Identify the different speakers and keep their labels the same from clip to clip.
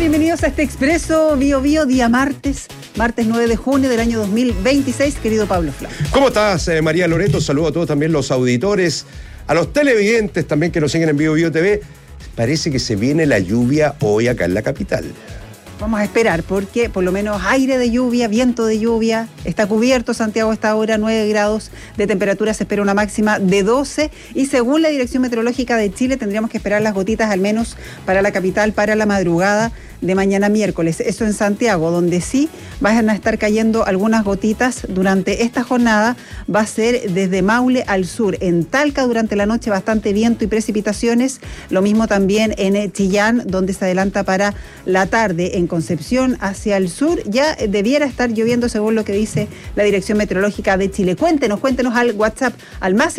Speaker 1: Bienvenidos a este Expreso Bio Bio, día martes 9 de junio del año 2026, querido Pablo Fla.
Speaker 2: ¿Cómo estás, María Loreto? Saludo a todos también los auditores, a los televidentes también que nos siguen en Bio Bio TV. Parece que se viene la lluvia hoy acá en la capital.
Speaker 1: Vamos a esperar porque por lo menos aire de lluvia, viento de lluvia, está cubierto Santiago a esta hora, 9 grados de temperatura, se espera una máxima de 12 y según la Dirección Meteorológica de Chile tendríamos que esperar las gotitas al menos para la capital para la madrugada de mañana miércoles. Eso en Santiago, donde sí van a estar cayendo algunas gotitas durante esta jornada, va a ser desde Maule al sur. En Talca durante la noche bastante viento y precipitaciones, lo mismo también en Chillán, donde se adelanta para la tarde. En Concepción hacia el sur ya debiera estar lloviendo según lo que dice la Dirección Meteorológica de Chile. Cuéntenos al WhatsApp, al más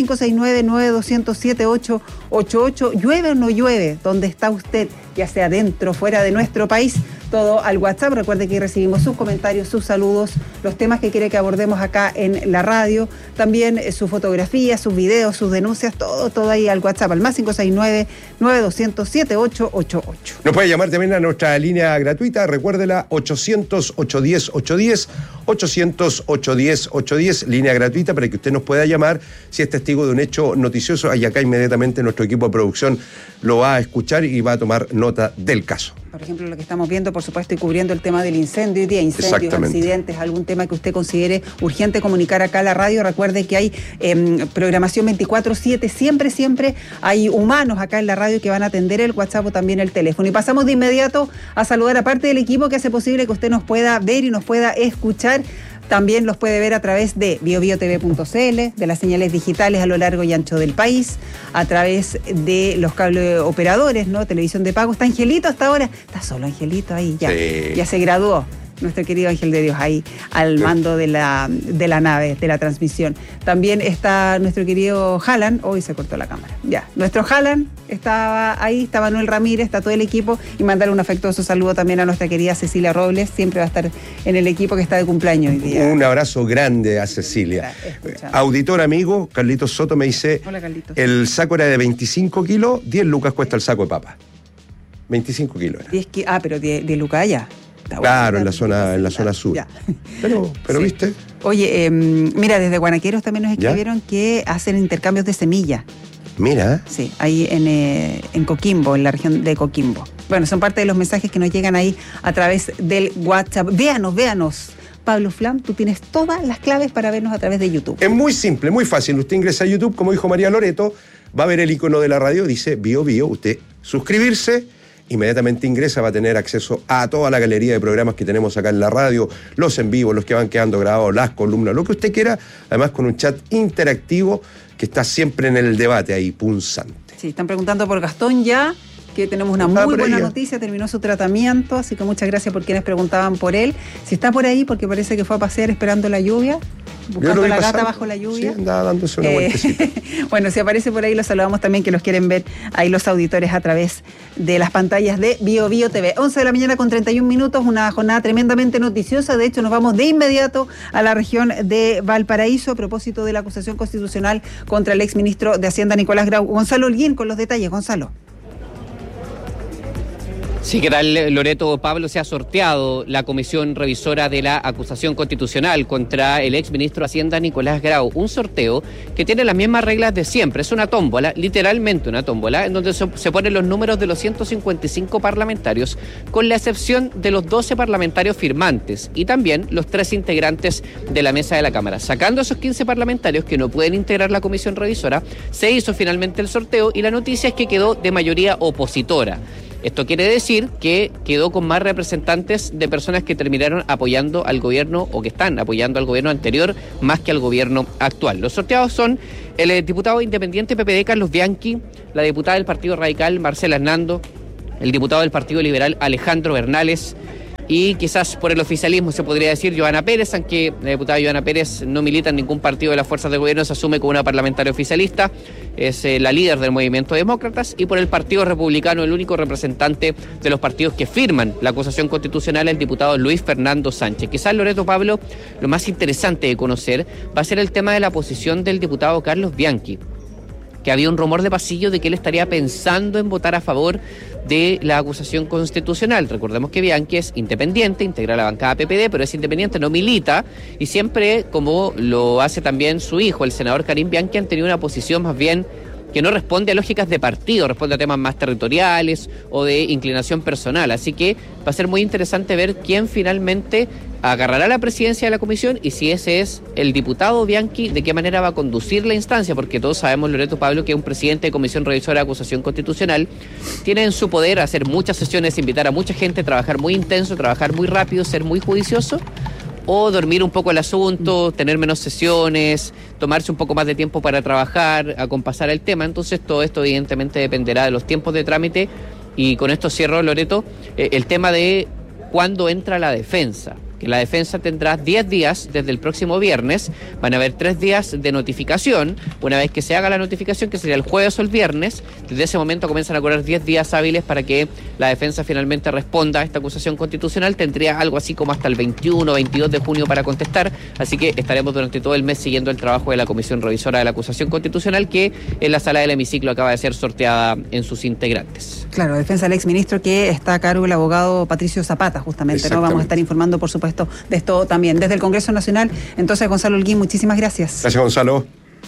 Speaker 1: 569-9207-888. ¿Llueve o no llueve? ¿Dónde está usted? Ya sea dentro o fuera de nuestro país, todo al WhatsApp. Recuerde que recibimos sus comentarios, sus saludos, los temas que quiere que abordemos acá en la radio, también sus fotografías, sus videos, sus denuncias, todo ahí al WhatsApp, al más 569-9207-888.
Speaker 2: Nos puede llamar también a nuestra línea gratuita, recuérdela, 800-810-810, 800-810-810, línea gratuita para que usted nos pueda llamar si es testigo de un hecho noticioso. Y acá inmediatamente nuestro equipo de producción lo va a escuchar y va a tomar nota del caso.
Speaker 1: Por ejemplo, lo que estamos viendo, por supuesto, y cubriendo el tema del incendio hoy día, incendios, accidentes, algún tema que usted considere urgente comunicar acá a la radio. Recuerde que hay programación 24/7, siempre hay humanos acá en la radio que van a atender el WhatsApp o también el teléfono. Y pasamos de inmediato a saludar a parte del equipo que hace posible que usted nos pueda ver y nos pueda escuchar. También los puede ver a través de biobiotv.cl, de las señales digitales a lo largo y ancho del país, a través de los cable operadores, ¿no? Televisión de pago. ¿Está Angelito hasta ahora? Está solo Angelito ahí, ya. Sí. Ya se graduó. Nuestro querido Ángel de Dios ahí al mando de la nave, de la transmisión. También está nuestro querido Haaland. Hoy se cortó la cámara. Ya. Nuestro Haaland estaba ahí, está Manuel Ramírez, está todo el equipo. Y mandarle un afectuoso saludo también a nuestra querida Cecilia Robles. Siempre va a estar en el equipo que está de cumpleaños hoy día.
Speaker 2: Un abrazo grande a Cecilia. Auditor amigo, Carlitos Soto me dice: hola, Carlitos. El saco era de 25 kilos, 10 lucas cuesta el saco de papa. 25 kilos era.
Speaker 1: Pero 10 lucas allá.
Speaker 2: Claro, en la zona sur. Ya. Pero sí. ¿Viste?
Speaker 1: Oye, mira, desde Guanaqueros también nos escribieron que hacen intercambios de semillas.
Speaker 2: Mira.
Speaker 1: Sí, ahí en Coquimbo, en la región de Coquimbo. Bueno, son parte de los mensajes que nos llegan ahí a través del WhatsApp. Véanos. Pablo Flam, tú tienes todas las claves para vernos a través de YouTube.
Speaker 2: Es muy simple, muy fácil. Usted ingresa a YouTube, como dijo María Loreto, va a ver el icono de la radio, dice Bio Bio, usted suscribirse. Inmediatamente ingresa, va a tener acceso a toda la galería de programas que tenemos acá en la radio, los en vivo, los que van quedando grabados, las columnas, lo que usted quiera, además con un chat interactivo que está siempre en el debate ahí, punzante.
Speaker 1: Sí, están preguntando por Gastón ya, que tenemos una muy buena noticia, terminó su tratamiento, así que muchas gracias por quienes preguntaban por él. Si está por ahí, porque parece que fue a pasear esperando la lluvia, buscando la gata bajo la lluvia.
Speaker 2: Sí, andaba dándose una vueltecita.
Speaker 1: Bueno, si aparece por ahí, los saludamos también, que los quieren ver ahí los auditores a través de las pantallas de Bio Bio TV. 11 de la mañana con 31 minutos, una jornada tremendamente noticiosa. De hecho, nos vamos de inmediato a la región de Valparaíso a propósito de la acusación constitucional contra el exministro de Hacienda, Nicolás Grau. Gonzalo Holguín con los detalles. Gonzalo.
Speaker 3: Sí, ¿qué tal, Loreto? Pablo, se ha sorteado la comisión revisora de la acusación constitucional contra el exministro de Hacienda, Nicolás Grau. Un sorteo que tiene las mismas reglas de siempre. Es una tómbola, literalmente una tómbola, en donde se ponen los números de los 155 parlamentarios, con la excepción de los 12 parlamentarios firmantes y también los 3 integrantes de la mesa de la Cámara. Sacando esos 15 parlamentarios que no pueden integrar la comisión revisora, se hizo finalmente el sorteo y la noticia es que quedó de mayoría opositora. Esto quiere decir que quedó con más representantes de personas que terminaron apoyando al gobierno o que están apoyando al gobierno anterior más que al gobierno actual. Los sorteados son el diputado independiente PPD Carlos Bianchi, la diputada del Partido Radical Marcela Hernando, el diputado del Partido Liberal Alejandro Bernales y quizás por el oficialismo se podría decir Johanna Pérez, aunque la diputada Johanna Pérez no milita en ningún partido de las fuerzas de gobierno, se asume como una parlamentaria oficialista, es la líder del movimiento Demócratas, y por el Partido Republicano el único representante de los partidos que firman la acusación constitucional, el diputado Luis Fernando Sánchez. Quizás, Loreto, Pablo, lo más interesante de conocer va a ser el tema de la posición del diputado Carlos Bianchi, que había un rumor de pasillo de que él estaría pensando en votar a favor de la acusación constitucional. Recordemos que Bianchi es independiente, integra la bancada PPD, pero es independiente, no milita, y siempre, como lo hace también su hijo, el senador Karim Bianchi, han tenido una posición más bien que no responde a lógicas de partido, responde a temas más territoriales o de inclinación personal. Así que va a ser muy interesante ver quién finalmente agarrará la presidencia de la comisión y si ese es el diputado Bianchi, de qué manera va a conducir la instancia, porque todos sabemos, Loreto, Pablo, que un presidente de comisión revisora de acusación constitucional tiene en su poder hacer muchas sesiones, invitar a mucha gente, trabajar muy intenso, trabajar muy rápido, ser muy judicioso, o dormir un poco el asunto, tener menos sesiones, tomarse un poco más de tiempo para trabajar, acompasar el tema. Entonces todo esto evidentemente dependerá de los tiempos de trámite, y con esto cierro, Loreto, el tema de cuándo entra la defensa. Que la defensa tendrá 10 días desde el próximo viernes, van a haber 3 días de notificación. Una vez que se haga la notificación, que sería el jueves o el viernes, desde ese momento comienzan a correr 10 días hábiles para que la defensa finalmente responda a esta acusación constitucional. Tendría algo así como hasta el 21 o 22 de junio para contestar, así que estaremos durante todo el mes siguiendo el trabajo de la comisión revisora de la acusación constitucional, que en la sala del hemiciclo acaba de ser sorteada en sus integrantes.
Speaker 1: Claro, defensa del exministro, que está a cargo el abogado Patricio Zapata, justamente, ¿no? Vamos a estar informando, por supuesto, de esto también desde el Congreso Nacional. Entonces, Gonzalo Holguín, muchísimas gracias.
Speaker 2: Gracias, Gonzalo.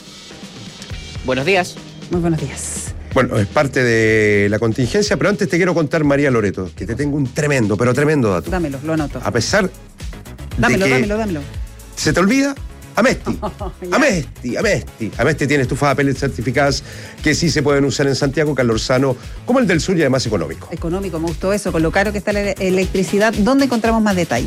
Speaker 3: Buenos días.
Speaker 1: Muy buenos días.
Speaker 2: Bueno, es parte de la contingencia, pero antes te quiero contar, María Loreto, que te tengo un tremendo dato.
Speaker 1: Dámelo, lo anoto.
Speaker 2: A pesar
Speaker 1: dámelo.
Speaker 2: ¿Se te olvida? Amesti. Amesti tiene estufas a pellets certificadas que sí se pueden usar en Santiago, Calorzano, como el del sur, y además económico.
Speaker 1: Económico, me gustó eso, con lo caro que está la electricidad. ¿Dónde encontramos más detalles?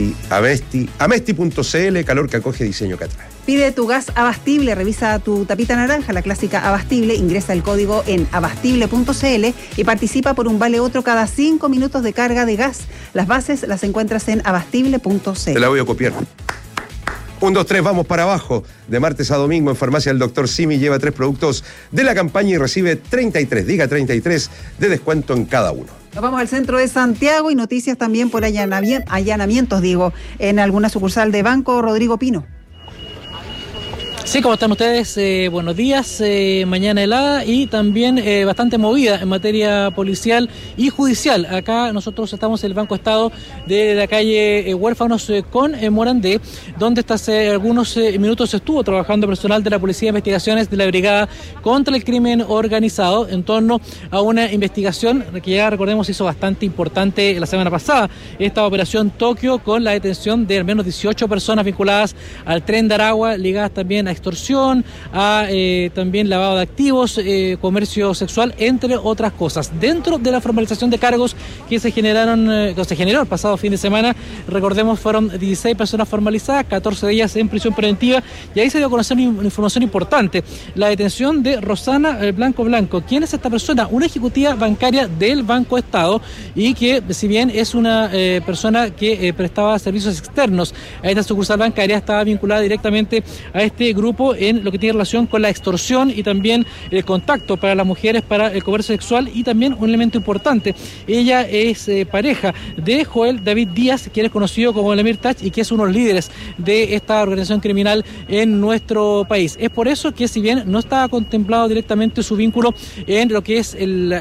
Speaker 2: Amesti.cl, calor que acoge, diseño que atrae.
Speaker 1: Pide tu gas Abastible, revisa tu tapita naranja, la clásica Abastible, ingresa el código en abastible.cl y participa por un vale otro cada 5 minutos de carga de gas. Las bases las encuentras en abastible.cl.
Speaker 2: Te la voy a copiar. 1, 2, 3, vamos para abajo. De martes a domingo en Farmacia El Dr. Simi lleva 3 productos de la campaña y recibe 33 de descuento en cada uno.
Speaker 1: Nos vamos al centro de Santiago y noticias también por allanamientos, en alguna sucursal de Banco Rodrigo Pino.
Speaker 4: Sí, ¿cómo están ustedes? Buenos días, mañana helada y también bastante movida en materia policial y judicial. Acá nosotros estamos en el Banco Estado de la calle Huérfanos con Morandé, donde hasta hace algunos minutos estuvo trabajando personal de la Policía de Investigaciones de la Brigada contra el Crimen Organizado en torno a una investigación que ya recordemos hizo bastante importante la semana pasada, esta operación Tokio, con la detención de al menos 18 personas vinculadas al Tren de Aragua, ligadas también a extorsión, a también lavado de activos, comercio sexual, entre otras cosas. Dentro de la formalización de cargos que se generó el pasado fin de semana, recordemos, fueron 16 personas formalizadas, 14 de ellas en prisión preventiva, y ahí se dio a conocer una información importante: la detención de Rosana Blanco. ¿Quién es esta persona? Una ejecutiva bancaria del Banco Estado, y que, si bien es una persona que prestaba servicios externos a esta sucursal bancaria, estaba vinculada directamente a este grupo en lo que tiene relación con la extorsión y también el contacto para las mujeres para el comercio sexual. Y también un elemento importante: ella es pareja de Joel David Díaz, quien es conocido como el Emir Tach y que es uno de los líderes de esta organización criminal en nuestro país. Es por eso que, si bien no estaba contemplado directamente su vínculo en lo que es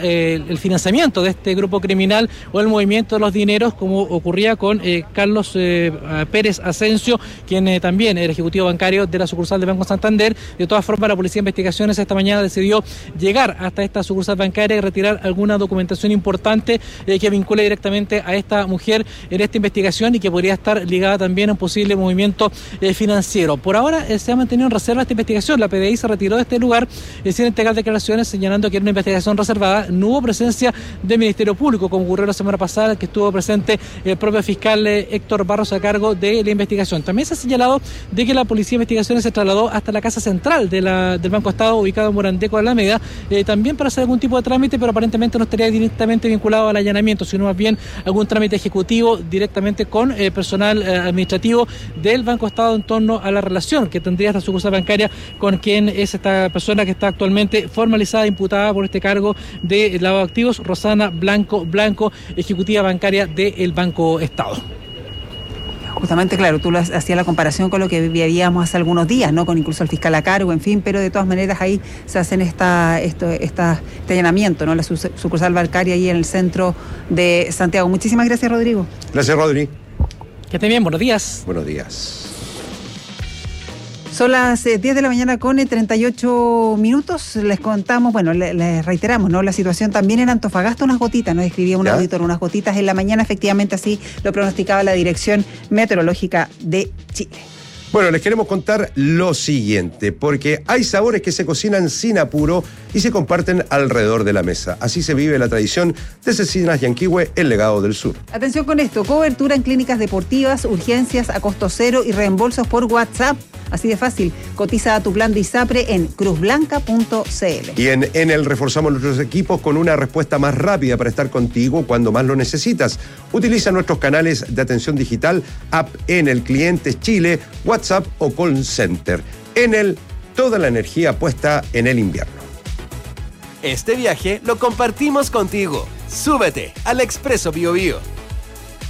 Speaker 4: el financiamiento de este grupo criminal o el movimiento de los dineros, como ocurría con Carlos Pérez Asensio, quien también era ejecutivo bancario de la sucursal de Banco Santander, de todas formas la Policía de Investigaciones esta mañana decidió llegar hasta esta sucursal bancaria y retirar alguna documentación importante que vincule directamente a esta mujer en esta investigación y que podría estar ligada también a un posible movimiento financiero. Por ahora se ha mantenido en reserva esta investigación. La PDI se retiró de este lugar sin entregar declaraciones, señalando que era una investigación reservada. No hubo presencia del Ministerio Público, como ocurrió la semana pasada, que estuvo presente el propio fiscal Héctor Barros a cargo de la investigación. También se ha señalado de que la Policía de Investigaciones se trasladó hasta la casa central del Banco Estado, ubicado en Morandé con Alameda, también para hacer algún tipo de trámite, pero aparentemente no estaría directamente vinculado al allanamiento, sino más bien algún trámite ejecutivo directamente con personal administrativo del Banco Estado en torno a la relación que tendría esta sucursal bancaria con quien es esta persona que está actualmente formalizada, imputada por este cargo de lavado de activos, Rosana Blanco, ejecutiva bancaria del Banco Estado.
Speaker 1: Justamente, claro, tú hacías la comparación con lo que vivíamos hace algunos días, ¿no? Con incluso el fiscal a cargo, en fin, pero de todas maneras ahí se hacen este allanamiento, ¿no? La sucursal bancaria ahí en el centro de Santiago. Muchísimas gracias, Rodrigo.
Speaker 2: Gracias, Rodri.
Speaker 4: Que estén bien, buenos días.
Speaker 2: Buenos días.
Speaker 1: Son las 10 de la mañana con 38 minutos. Les contamos, bueno, les reiteramos, ¿no? La situación también en Antofagasta, unas gotitas, nos escribía un auditor, unas gotitas en la mañana, efectivamente así lo pronosticaba la Dirección Meteorológica de Chile.
Speaker 2: Bueno, les queremos contar lo siguiente, porque hay sabores que se cocinan sin apuro y se comparten alrededor de la mesa. Así se vive la tradición de Cecinas Yanquihue, el legado del sur.
Speaker 1: Atención con esto, cobertura en clínicas deportivas, urgencias a costo cero y reembolsos por WhatsApp. Así de fácil, cotiza a tu plan de ISAPRE en cruzblanca.cl.
Speaker 2: Y en Enel reforzamos nuestros equipos con una respuesta más rápida para estar contigo cuando más lo necesitas. Utiliza nuestros canales de atención digital, app Enel Clientes Chile, WhatsApp o Call Center. Enel, toda la energía puesta en el invierno.
Speaker 5: Este viaje lo compartimos contigo. Súbete al Expreso BioBio.